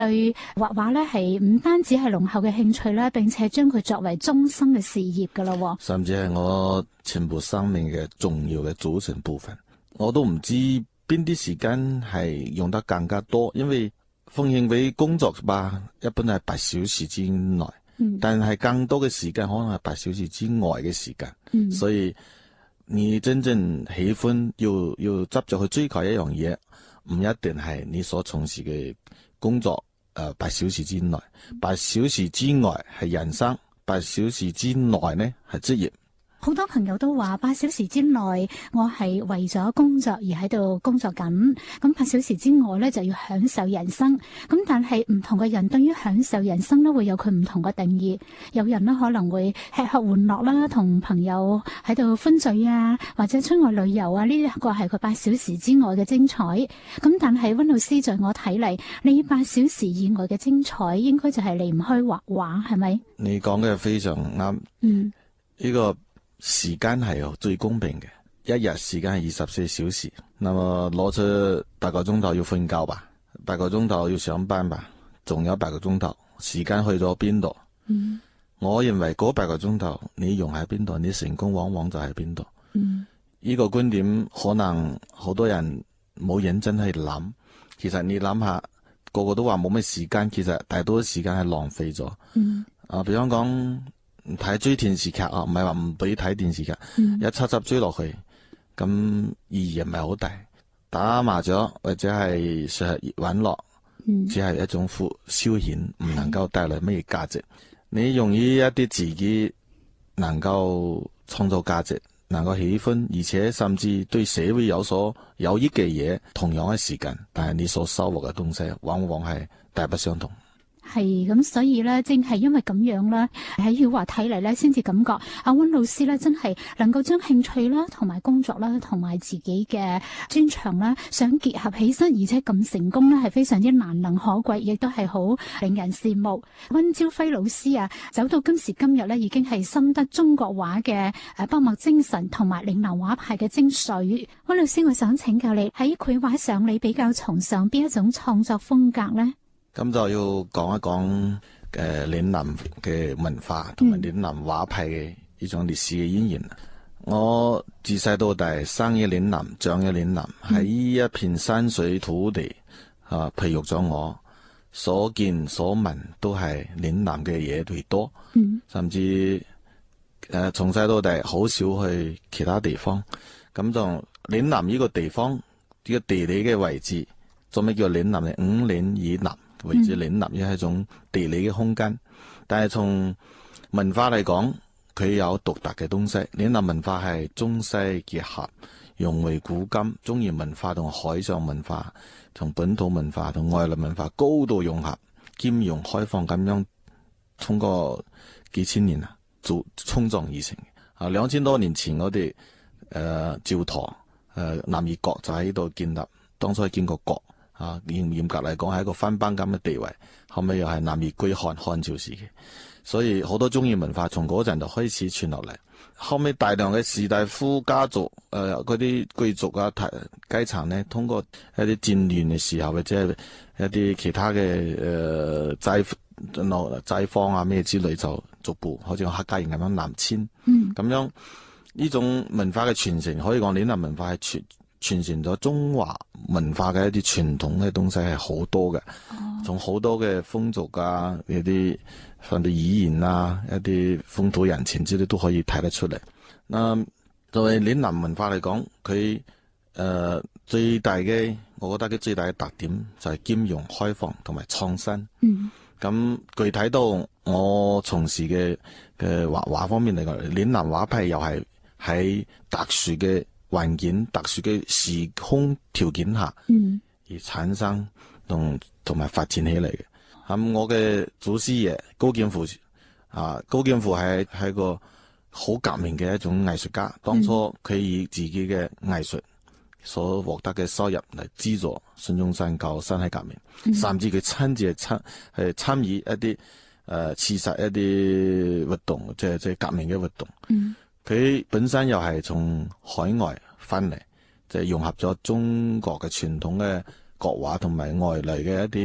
對畫畫咧係唔單止係濃厚嘅興趣啦，並且將佢作為終生嘅事業噶啦。 甚至係我全部生命嘅重要嘅組成部分。我都唔知邊啲時間係用得更加多，因為奉獻俾工作吧，一般係8小時之內，但係更多嘅時間可能係8小時之外嘅時間。所以你真正喜歡要執着去追求一樣嘢，唔一定係你所從事嘅工作8小時之內，8小時之外係人生，8小時之內呢係職業。 好多朋友都話8小時之內我係為咗工作而喺度工作緊，咁8小時之外咧就要享受人生。咁但係唔同嘅人對於享受人生咧會有佢唔同嘅定義。有人咧可能會吃喝玩樂啦，同朋友喺度歡聚啊，或者出外旅遊啊，呢一個係佢8小時之外嘅精彩。咁但係溫老師在我睇嚟，你8小時以外嘅精彩應該就係離唔開畫畫，係咪？ 你講嘅非常啱。呢個時間係最公平嘅，一日時間係24小時，那麼攞出8個鐘頭要瞓覺吧，8個鐘頭要上班吧，仲有8個鐘頭，時間去咗邊度？我認為嗰8個鐘頭你用喺邊度，你成功往往就喺邊度。呢個觀點可能好多人冇認真去諗，其實你諗下，個個都話冇咩時間，其實大多時間係浪費咗。比方講睇追電視劇啊，唔係話唔俾睇電視劇，一輯追落去，咁意義唔係好大。打麻雀或者係食玩樂，只係一種消遣，唔能夠帶來乜嘢價值。你用於一啲自己能夠創造價值，能夠喜歡，而且甚至對社會有益嘅嘢，同樣嘅時間，但係你所收穫嘅東西，往往係大不相同。 係咁，所以咧，正係因為咁樣啦，喺曉華睇嚟咧，先至感覺阿溫老師咧，真係能夠將興趣啦，同埋工作啦，同埋自己嘅專長啦，想結合起身，而且咁成功咧，係非常之難能可貴，亦都係好令人羨慕。溫朝輝老師啊，走到今時今日咧，已經係深得中國畫嘅筆墨精神，同埋嶺南畫派嘅精髓。溫老師，我想請教你喺繪畫上，你比較崇尚邊一種創作風格咧？ 咁就要講一講嶺南嘅文化同埋嶺南畫派嘅呢種歷史嘅淵源。我自細到大生於嶺南，長於嶺南，喺一片山水土地培育咗我，所見所聞都係嶺南嘅嘢最多。甚至從細到大好少去其他地方。咁就嶺南呢個地方呢個地理嘅位置，做咩叫嶺南呢？五嶺以南為之嶺南，亦係一種地理嘅空間。但係從文化嚟講，佢有獨特嘅東西。嶺南文化係中西結合，融為古今，中原文化同海上文化、同本土文化同外來文化高度融合，兼容開放咁樣，通過幾千年衝撞而成。2000多年前我哋趙佗南越國就喺度建立，當初係建個國。嚴格嚟講係一個藩邦咁嘅地位，後尾又係南越歸漢朝時期，所以好多中原文化從嗰陣就開始傳落嚟。後尾大量嘅士大夫家族嗰啲貴族啊階層呢，通過一啲戰亂嘅時候，或者係一啲其他嘅災荒啊咩之類，就逐步好似客家人咁樣南遷。咁樣呢種文化嘅傳承，可以講嶺南文化係傳承咗中華文化嘅一啲傳統嘅東西係好多嘅，從好多嘅風俗啊、一啲甚至語言啊、一啲風土人情之類都可以睇得出嚟。作為嶺南文化嚟講，佢最大嘅，我覺得佢最大嘅特點就係兼容開放同埋創新。咁具體到我從事嘅畫畫方面嚟講，嶺南畫派又係喺特殊嘅環境、特殊嘅時空條件下，而產生同埋發展起嚟嘅。咁我嘅祖師爺高劍父高劍父係個好革命嘅一種藝術家。當初佢以自己嘅藝術所獲得嘅收入嚟資助孫中山搞辛亥革命，甚至佢親自係參與一啲刺殺一啲活動，即係革命嘅活動。佢本身又係從海外翻嚟，就係融合咗中國嘅傳統嘅國畫同埋外來嘅一啲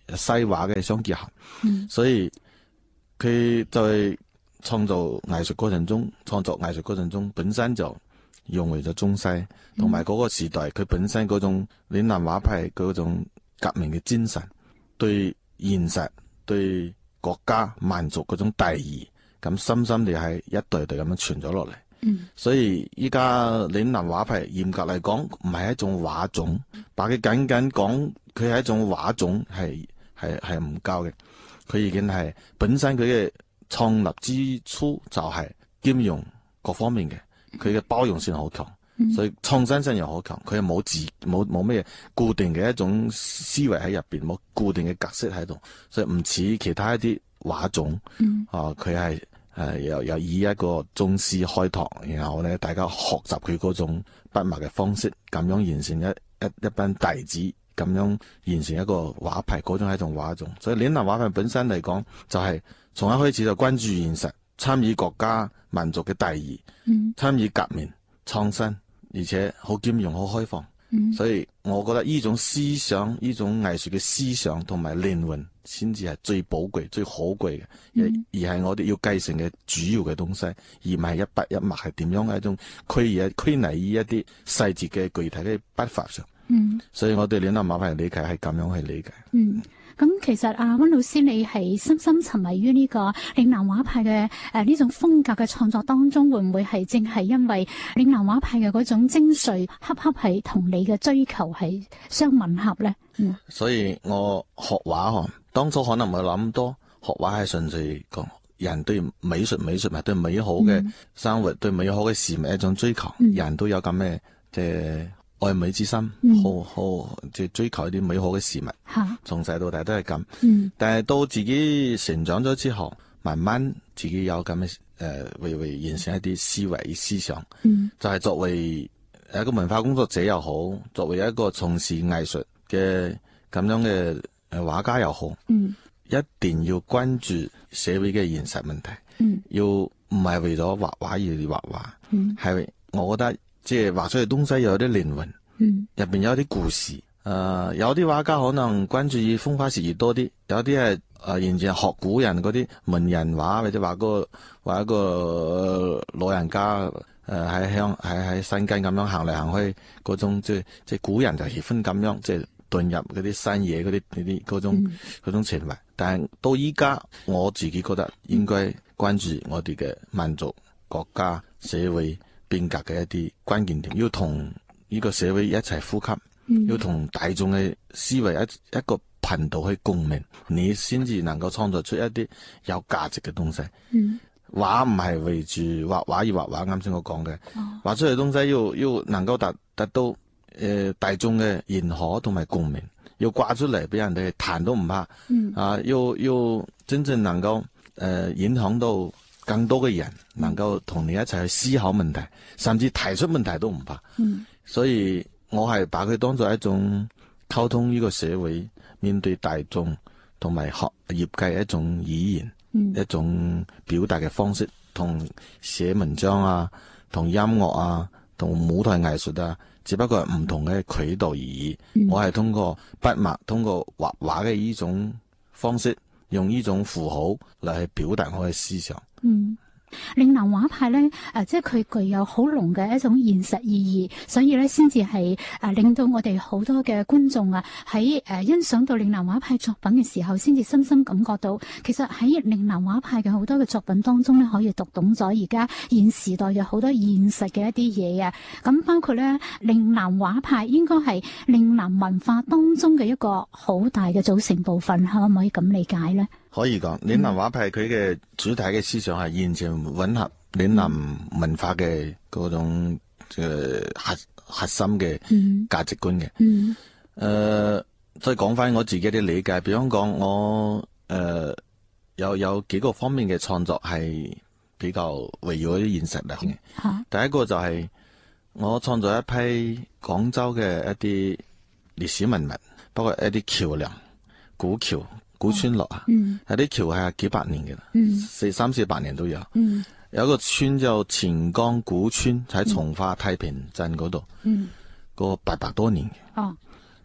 西話嘅相結合，所以佢在創作藝術過程中本身就用回咗中西，同埋嗰個時代佢本身嗰種嶺南畫派嗰種革命嘅精神，對現實、對國家、民族嗰種大義，咁深深地係一代代咁樣傳咗落嚟。所以依家嶺南畫派嚴格嚟講唔係一種畫種，把佢僅僅講佢係一種畫種係唔夠嘅。佢已經係本身佢嘅創立之初就係兼容各方面嘅，佢嘅包容性好強，所以創新性又好強。佢係冇咩固定嘅一種思維喺入邊，冇固定嘅格式喺度，所以唔似其他一啲畫種。佢係又以一個宗師開拓，然後咧大家學習佢嗰種筆墨嘅方式，咁樣形成一班弟子，咁樣形成一個畫派，嗰種係一種畫種。所以嶺南畫派本身嚟講，就係從一開始就關注現實，參與國家民族嘅大義，參與革命創新，而且好兼容好開放。所以我覺得呢種思想，呢種藝術嘅思想同埋靈魂先至係最寶貴最可貴嘅，而係我哋要繼承嘅主要嘅東西，而唔係一筆一墨係點樣嘅一種拘泥於一啲細節嘅具體嘅筆法上。所以我對嶺南畫派理解係咁樣去理解。 咁其實溫老師你係深深沉迷於呢個嶺南畫派嘅呢種風格嘅創作當中，會唔會係正係因為嶺南畫派嘅嗰種精髓，恰恰係同你嘅追求係相吻合咧？ 所以我學畫當初可能唔係諗咁多，學畫係純粹講人對美術咪對美好嘅生活，對美好嘅事物一種追求，人都有咁嘅即係愛美之心，好即係追求一啲美好嘅事物，從細到大都係咁。但係到自己成長咗之後，慢慢自己有咁嘅會形成一啲思維思想，就係作為一個文化工作者又好，作為一個從事藝術嘅咁樣嘅畫家又好，一定要關注社會嘅現實問題，要唔係為咗畫畫而畫畫，係我覺得。即係畫出嚟東西有啲靈魂，入邊有啲故事。有啲畫家可能關注於風花雪月多啲，有啲係完全係學古人嗰啲文人畫，或者畫一個老人家喺山間咁樣行嚟行去嗰種，即係古人就喜歡咁樣，即係遁入嗰啲山野嗰種情懷。但係到依家，我自己覺得應該關注我哋嘅民族、國家、社會變革嘅一啲關鍵點，要同呢個社會一齊呼吸，要同大眾嘅思維一個頻道去共鳴，你先至能夠創造出一啲有價值嘅東西。畫唔係圍住畫畫而畫畫，啱先我講嘅，畫出嚟東西要能夠達到大眾嘅認可同埋共鳴，要掛出嚟俾人哋彈都唔怕，要真正能夠影響到更多嘅人能夠同你一齊去思考問題，甚至提出問題都唔怕。所以我係把佢當作一種溝通呢個社會、面對大眾同埋學業界一種語言，一種表達嘅方式，同寫文章啊，同音樂啊，同舞台藝術啊，只不過係唔同嘅渠道而已。我係通過筆墨、通過畫畫嘅呢種方式，用呢種符號嚟去表達我嘅思想。 嶺南畫派咧，即係佢具有好濃嘅一種現實意義，所以咧先至係令到我哋好多嘅觀眾喺欣賞到嶺南畫派作品嘅時候，先至深深感覺到，其實喺嶺南畫派嘅好多嘅作品當中咧，可以讀懂咗而家現時代嘅好多現實嘅一啲嘢啊。咁包括咧，嶺南畫派應該係嶺南文化當中嘅一個好大嘅組成部分，可唔可以咁理解咧？ 可以講，嶺南畫派佢嘅主體嘅思想係完全吻合嶺南文化嘅嗰種核心嘅價值觀嘅。再講翻我自己嘅理解，比方講我有幾個方面嘅創作係比較圍繞啲現實嚟嘅。第一個就係我創作一批廣州嘅一啲歷史文物，包括一啲橋梁、古橋。古村落啊，有啲橋係幾百年嘅啦，300-400年都有。有一個村叫錢江古村，喺從化太平鎮嗰度，個800多年嘅。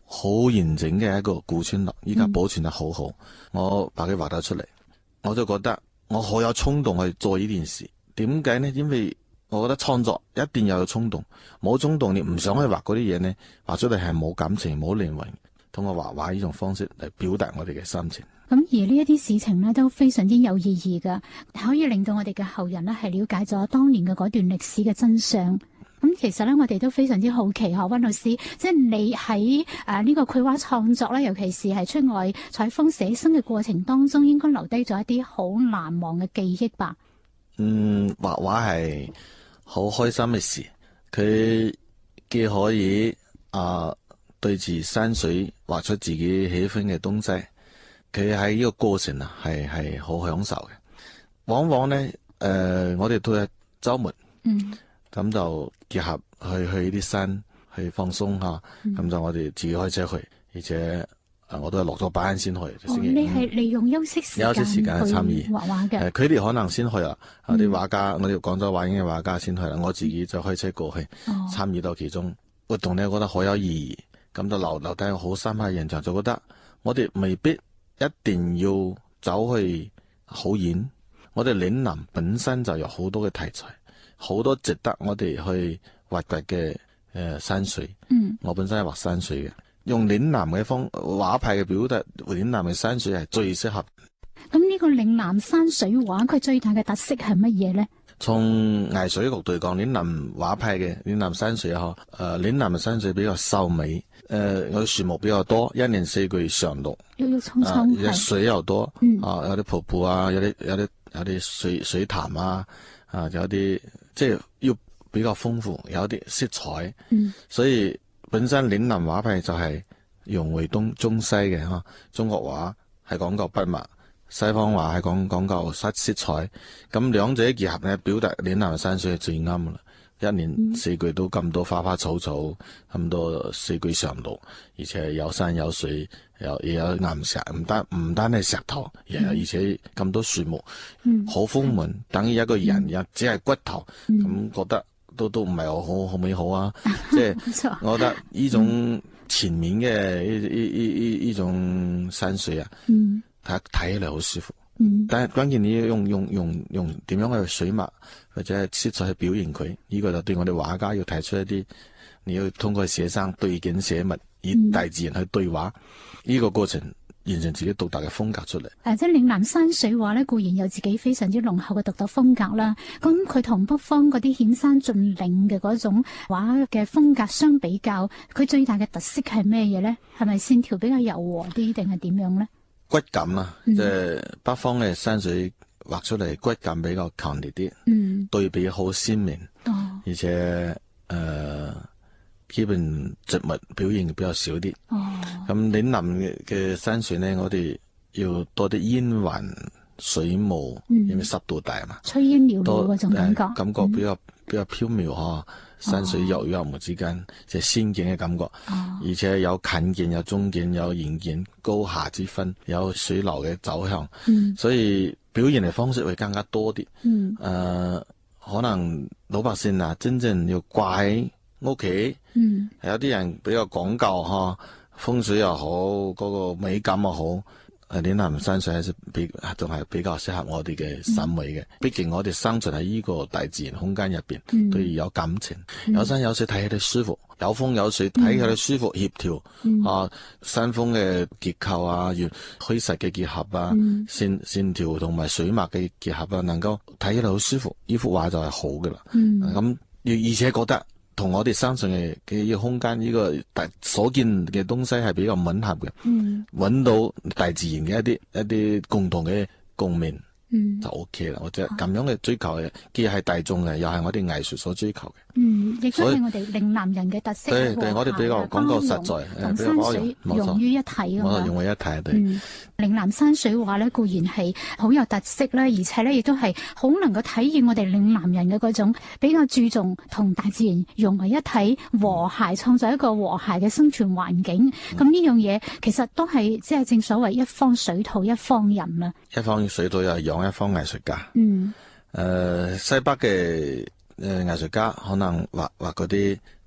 好完整嘅一個古村落，依家保存得好好。我把佢畫得出嚟，我就覺得我好有衝動去做呢件事。點解呢？因為我覺得創作一定要有衝動，冇衝動你唔想去畫嗰啲嘢呢，畫出嚟係冇感情冇靈魂。通過畫畫呢種方式嚟表達我哋嘅心情。 咁而呢一啲事情呢，都非常之有意義噶，可以令到我哋嘅後人呢係了解咗當年嘅嗰段歷史嘅真相。咁其實呢，我哋都非常之好奇溫老師，即係你喺呢個繪畫創作呢，尤其是係出外採風寫生嘅過程當中，應該留低咗一啲好難忘嘅記憶吧？ 畫畫係好開心嘅事，佢既可以對住山水畫出自己喜歡嘅東西，佢喺呢個過程啊係好享受嘅。往往呢，我哋都係周末，咁就結合去啲山去放鬆下，咁就我哋自己開車去，而且我都係落咗班先去。 你係利用休息時間去參與畫畫嘅？ 佢哋可能先去啦，啲畫家，我哋廣州話嘅畫家先去啦，我自己就開車過去，參與到其中活動呢，我覺得好有意義。咁就留低好深刻嘅印象，就覺得我哋未必一定要走去好遠，我哋嶺南本身就有好多嘅題材，好多值得我哋去挖掘嘅山水。我本身係畫山水嘅，用嶺南嘅畫派嘅表達，嶺南嘅山水係最適合。 咁呢個嶺南山水畫佢最大嘅特色係乜嘢咧？從藝術角度嚟講，嶺南畫派嘅嶺南山水嶺南嘅山水比較秀美，有樹木比較多，一年四季常綠， 鬱鬱蔥蔥， 水又多，有啲瀑布啊，有啲水潭啊，有啲即係要比較豐富，有啲色彩，所以本身嶺南畫派就係融匯中西嘅，中國畫係講究筆墨。西方話係講究色彩，咁兩者結合咧，表達嶺南嘅山水係最啱噶啦。一年四季都咁多花花草草，咁多四季常綠，而且有山有水，又有岩石，唔單係石頭，而且咁多樹木，好豐滿，等於一個人只係骨頭，咁覺得都唔係好美好啊！即係我覺得呢種前面嘅呢種山水啊。睇起嚟好舒服，但係關鍵你要用點樣去水墨或者係色彩去表現佢，呢個就對我哋畫家要提出一啲，你要通過寫生對景寫物，以大自然去對話，呢個過程形成自己獨特嘅風格出嚟。即係嶺南山水畫咧，固然有自己非常之濃厚嘅獨特風格啦。咁佢同北方嗰啲顯山峻嶺嘅嗰種畫嘅風格相比較，佢最大嘅特色係咩嘢咧？係咪線條比較柔和啲，定係點樣咧？ 骨感啦，即係北方嘅山水畫出嚟骨感比較強烈啲，對比好鮮明，而且基本植物表現比較少啲。咁嶺南嘅山水呢，我哋要多啲煙雲水霧，因為濕度大嘛， 炊煙裊裊嗰種感覺， 感覺比較飄渺山水有無之間，即係仙境嘅感覺，而且有近景、有中景、有遠景，高下之分，有水流嘅走向，所以表現嘅方式會更加多啲。可能老百姓真正要掛喺屋企，有啲人比較講究風水又好，嗰個美感又好。嶺南山水仲係比較適合我哋嘅審美嘅，畢竟我哋生存喺呢個大自然空間入邊，都要有感情，有山有水睇起嚟舒服，有風有水睇起嚟舒服協調，山峰嘅結構啊，與虛實嘅結合啊，線條同埋水墨嘅結合啊，能夠睇起嚟好舒服，呢幅畫就係好嘅啦。咁而且覺得同我哋生存嘅呢個空間，呢個所見嘅東西係比較吻合嘅，搵到大自然嘅一啲共同嘅共鳴，就 OK 啦。或者咁樣嘅追求嘅，既係大眾嘅，又係我哋藝術所追求嘅。 亦都係我哋嶺南人嘅特色。 對，我哋比較講究實在， 同山水融於一體啊嘛。 融於一體，對。 嶺南山水畫咧，固然係好有特色啦，而且咧亦都係好能夠體現我哋嶺南人嘅嗰種比較注重同大自然融為一體、和諧，創造一個和諧嘅生存環境。咁呢樣嘢其實都係即係正所謂一方水土一方人啦。一方水土又養一方藝術家。西北嘅藝術家可能畫嗰啲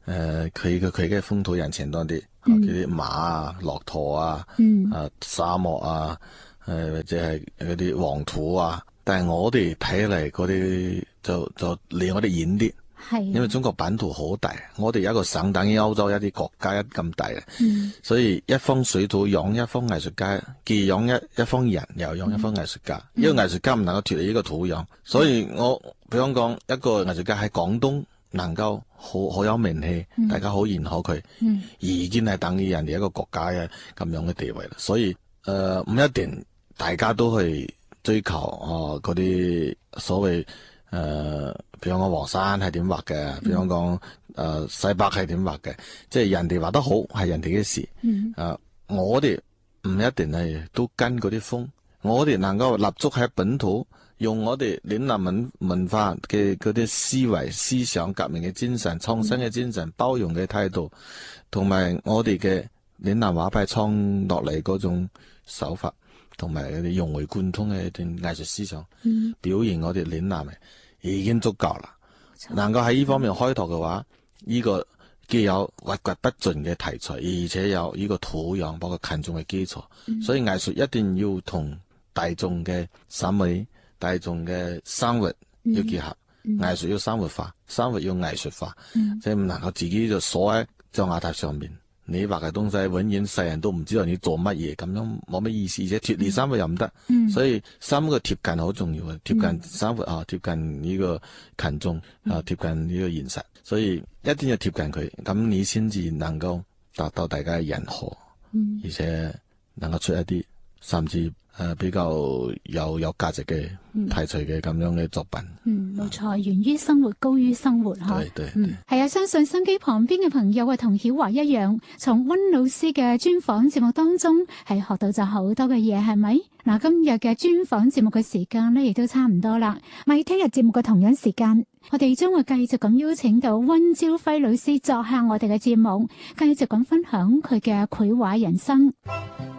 佢嘅風土人情多啲，佢啲馬啊、駱駝啊，沙漠啊，或者係嗰啲黃土啊。但係我哋睇嚟嗰啲就離我哋遠啲，係因為中國版圖好大，我哋一個省等於歐洲一啲國家咁大嘅，所以一方水土養一方藝術家，既養一方人，又養一方藝術家。因為藝術家唔能夠脫離呢個土壤，所以我比方講一個藝術家喺廣東能夠好有名氣，大家好認可佢，已經係等於人哋一個國家嘅咁樣嘅地位啦。所以唔一定大家都去追求嗰啲所謂比方講黃山係點畫嘅，比方講西北係點畫嘅，即係人哋畫得好係人哋嘅事。我哋唔一定係都跟嗰啲風，我哋能夠立足喺本土，用我哋嶺南文化嘅嗰啲思維、思想、革命嘅精神、創新嘅精神、包容嘅態度，同埋我哋嘅嶺南畫派創落嚟嗰種手法，同埋嗰啲融會貫通嘅一段藝術思想，表現我哋嶺南已經足夠啦。能夠喺呢方面開拓嘅話，呢個既有挖掘不盡嘅題材，而且有呢個土壤包括群眾嘅基礎，所以藝術一定要同大眾嘅審美、大眾嘅生活要結合。藝術要生活化，生活要藝術化，即係唔能夠自己就鎖喺張瓦塔上面。你畫嘅東西永遠世人都唔知道你做乜嘢，咁樣冇乜意思，而且脫離生活又唔得，所以生活貼近好重要嘅，貼近生活貼近呢個群眾貼近呢個現實，所以一定要貼近佢，咁你先至能夠達到大家嘅認可，而且能夠出一啲甚至比較有價值嘅題材嘅咁樣嘅作品。 冇錯，源於生活，高於生活吓。 對， 係啊，相信心機旁邊嘅朋友啊，同曉華一樣，從溫老師嘅專訪節目當中係學到咗好多嘅嘢，係咪？嗱，今日嘅專訪節目嘅時間呢，亦都差唔多啦。咪聽日節目嘅同樣時間，我哋將會繼續咁邀請到溫朝輝老師作客我哋嘅節目，繼續咁分享佢嘅繪畫人生。